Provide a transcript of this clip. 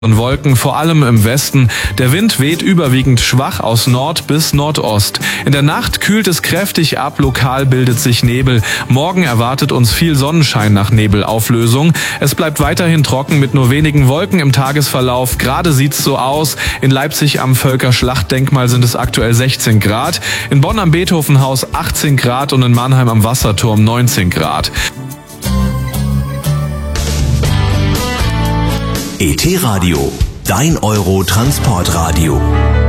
Und Wolken, vor allem im Westen. Der Wind weht überwiegend schwach aus Nord bis Nordost. In der Nacht kühlt es kräftig ab, lokal bildet sich Nebel. Morgen erwartet uns viel Sonnenschein nach Nebelauflösung. Es bleibt weiterhin trocken mit nur wenigen Wolken im Tagesverlauf. Gerade sieht's so aus. In Leipzig am Völkerschlachtdenkmal sind es aktuell 16 Grad. In Bonn am Beethovenhaus 18 Grad und in Mannheim am Wasserturm 19 Grad. ET Radio, dein Euro-Transportradio.